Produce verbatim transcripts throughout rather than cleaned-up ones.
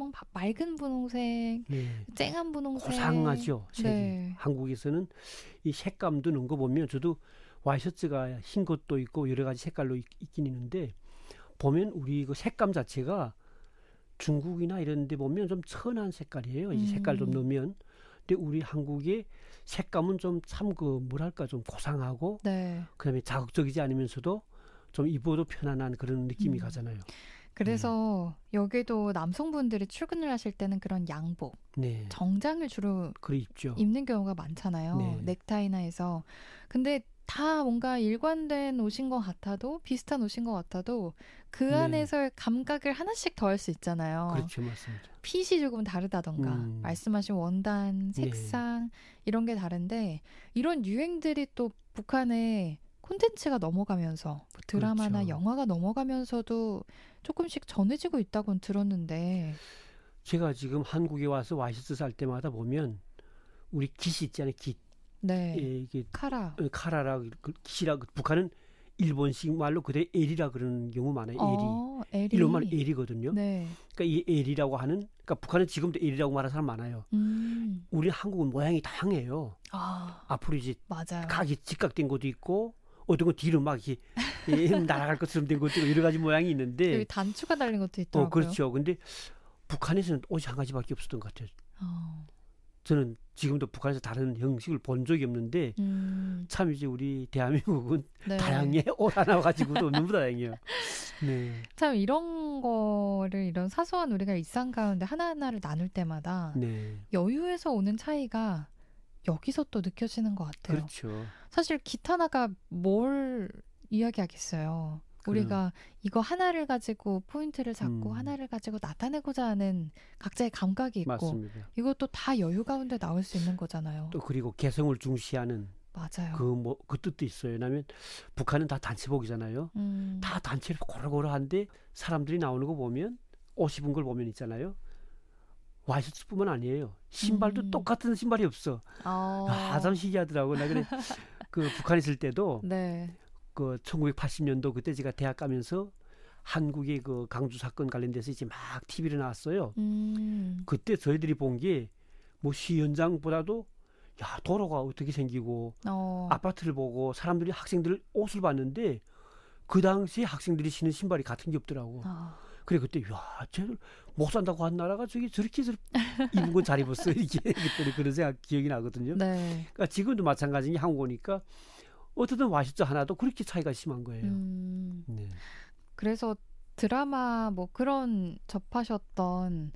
엄청 바, 맑은 분홍색, 네. 쨍한 분홍색. 고상하죠. 색이. 네. 한국에서는 이 색감도 넣은 거 보면 저도 와이셔츠가 흰 것도 있고 여러 가지 색깔로 있, 있긴 있는데 보면 우리 그 색감 자체가 중국이나 이런 데 보면 좀 천한 색깔이에요. 이 색깔 좀 음. 넣으면. 근데 우리 한국의 색감은 좀 참 그 뭐랄까 좀 고상하고 네. 그다음에 자극적이지 않으면서도 좀 입어도 편안한 그런 느낌이 음. 가잖아요. 그래서 여기도 남성분들이 출근을 하실 때는 그런 양복, 네. 정장을 주로 그래 입죠. 입는 경우가 많잖아요. 네. 넥타이나 해서. 근데 다 뭔가 일관된 옷인 것 같아도 비슷한 옷인 것 같아도 그 네. 안에서의 감각을 하나씩 더할 수 있잖아요. 그렇죠. 맞습니다. 핏이 조금 다르다던가 음. 말씀하신 원단, 색상 이런 게 다른데 이런 유행들이 또 북한에 콘텐츠가 넘어가면서 드라마나 그렇죠. 영화가 넘어가면서도 조금씩 전해지고 있다고는 들었는데 제가 지금 한국에 와서 와이셔츠 살 때마다 보면 우리 깃이 있잖아요. 깃. 네. 예, 이게 카라. 어, 카라라 그 깃이라 북한은 일본식 말로 그대 엘이라 그러는 경우 많아요. 엘이. 어, 엘이. 일본 말 엘이거든요. 네. 그러니까 이 엘이라고 하는 그러니까 북한은 지금도 엘이라고 말하는 사람 많아요. 음. 우리 한국은 모양이 다양해요. 아, 앞으로 이제 맞아요. 각이 직각된 것도 있고 어떤 건 뒤로 막 이렇게 예, 날아갈 것처럼 된 것도 있고 여러 가지 모양이 있는데 여기 단추가 달린 것도 있더라고요. 어, 그렇죠. 근데 북한에서는 옷이 한 가지밖에 없었던 것 같아요. 어. 저는 지금도 북한에서 다른 형식을 본 적이 없는데 음. 참 이제 우리 대한민국은 네. 다양해. 옷 하나 가지고도 너무 다양해요. 네. 참 이런 거를 이런 사소한 우리가 일상 가운데 하나하나를 나눌 때마다 네. 여유에서 오는 차이가 여기서 또 느껴지는 것 같아요. 그렇죠. 사실 깃 하나가 뭘 이야기하겠어요. 우리가 이거 하나를 가지고 포인트를 잡고 음. 하나를 가지고 나타내고자 하는 각자의 감각이 있고 맞습니다. 이것도 다 여유 가운데 나올 수 있는 거잖아요. 또 그리고 개성을 중시하는 맞아요. 그 뭐 그 뜻도 있어요. 왜냐하면 북한은 다 단체복이잖아요. 음. 다 단체로 고루고루한데 사람들이 나오는 거 보면 옷 입은 걸 보면 있잖아요. 와이셔츠뿐만 아니에요. 신발도 음. 똑같은 신발이 없어. 어. 아, 참 신기하더라고. 나 그래 그 북한에 있을 때도 네. 그 천구백팔십 년도 그때 제가 대학 가면서 한국의 그 강주 사건 관련돼서 이제 막 티비로 나왔어요. 음. 그때 저희들이 본 게 뭐 시현장보다도 야 도로가 어떻게 생기고 어. 아파트를 보고 사람들이 학생들 옷을 봤는데 그 당시에 학생들이 신는 신발이 같은 게 없더라고. 아. 그래 그때 야 쟤는 못 산다고 한 나라가 저기 저렇게 저렇게 입은 건 잘 입었어 이렇게 그때 그런 생각 기억이 나거든요. 네. 그러니까 지금도 마찬가지인 게 한국 오니까 어쨌든 와이셔츠 하나도 그렇게 차이가 심한 거예요. 음. 네. 그래서 드라마 뭐 그런 접하셨던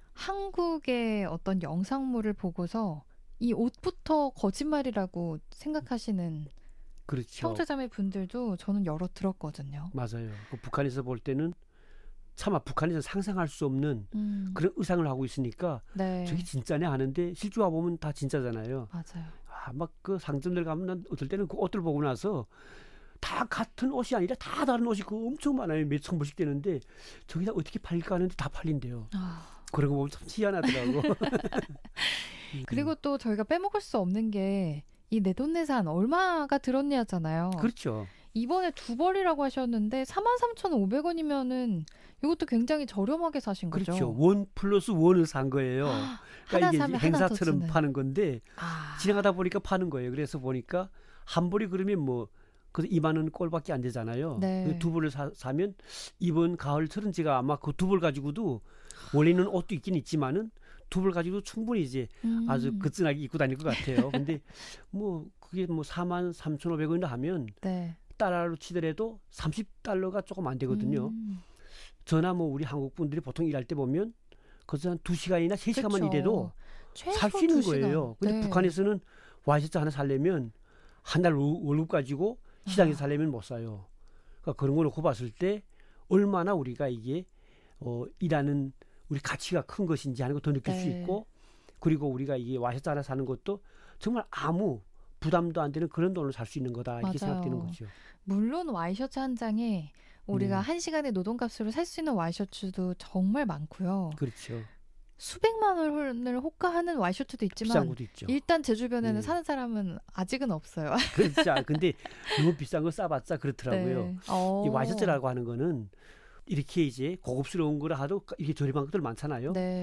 한국의 어떤 영상물을 보고서 이 옷부터 거짓말이라고 생각하시는 그렇죠. 형제자매 분들도 저는 여러 들었거든요. 맞아요. 그 북한에서 볼 때는 차마 북한에서 상상할 수 없는 음. 그런 의상을 하고 있으니까 네. 저게 진짜네 하는데 실제 와 보면 다 진짜잖아요. 맞아요. 아, 막 그 상점들 가면 난 어떨 때는 그 옷들 보고 나서 다 같은 옷이 아니라 다 다른 옷이 그 엄청 많아요. 몇 천 불씩 되는데 저기다 어떻게 팔릴까 하는데 다 팔린대요. 아. 그런 거 보면 참 희한하더라고. 그리고 또 저희가 빼먹을 수 없는 게 이 내돈내산 얼마가 들었냐잖아요. 그렇죠. 이번에 두 벌이라고 하셨는데 사만 삼천오백 원이면은 이것도 굉장히 저렴하게 사신 거죠. 그렇죠. 원 플러스 원을 산 거예요. 하나 그러니까 이게 사면 하나 더 행사처럼 주는. 파는 건데 아. 지나가다 보니까 파는 거예요. 그래서 보니까 한 벌이 그러면 뭐 그 이만 원 꼴밖에 안 되잖아요. 네. 두 벌을 사, 사면 이번 가을철은 제가 아마 그 두 벌 가지고도 원래는 옷도 있긴 있지만은 두 벌 가지고 충분히 이제 음. 아주 그진하게 입고 다닐 것 같아요. 근데 뭐 그게 뭐 사만 삼천오백 원이나 하면 네. 달러로 치더라도 삼십 달러가 조금 안 되거든요. 음. 저나 뭐 우리 한국 분들이 보통 일할 때 보면 거기서 한 두 시간이나 세 시간만 그쵸. 일해도 최소 살 수 있는 두 시간. 거예요. 근데 네. 북한에서는 와이셔츠 하나 살려면 한 달 월급 가지고 시장에서 아. 살려면 못 사요. 그러니까 그런 걸 놓고 봤을 때 얼마나 우리가 이게 어, 일하는 우리 가치가 큰 것인지 하는 거 더 느낄 네. 수 있고 그리고 우리가 이게 와이셔츠 하나 사는 것도 정말 아무 부담도 안 되는 그런 돈으로 살 수 있는 거다 이렇게 맞아요. 생각되는 거죠. 물론 와이셔츠 한 장에 우리가 네. 한 시간의 노동값으로 살 수 있는 와이셔츠도 정말 많고요. 그렇죠. 수백만 원을 호가하는 와이셔츠도 비싼 있지만 것도 있죠. 일단 제 주변에는 네. 사는 사람은 아직은 없어요. 그렇지. 아, 근데 너무 비싼 거 싸봤자 그렇더라고요. 네. 어. 이 와이셔츠라고 하는 거는 이렇게 이제 고급스러운 거라 하도 이렇게 저렴한 것들 많잖아요. 네.